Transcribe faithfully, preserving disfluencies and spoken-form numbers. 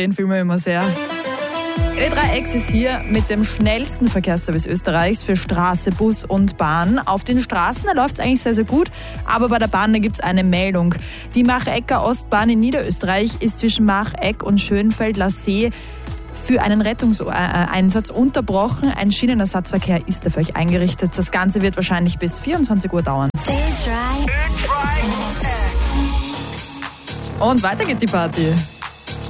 den fühlen wir immer sehr. E drei X ist hier mit dem schnellsten Verkehrsservice Österreichs für Straße, Bus und Bahn. Auf den Straßen läuft es eigentlich sehr, sehr gut, aber bei der Bahn gibt es eine Meldung. Die Machecker Ostbahn in Niederösterreich ist zwischen Macheck und Schönfeld-La-See für einen Rettungseinsatz unterbrochen. Ein Schienenersatzverkehr ist dafür eingerichtet. Das Ganze wird wahrscheinlich bis vierundzwanzig Uhr dauern. Und weiter geht die Party.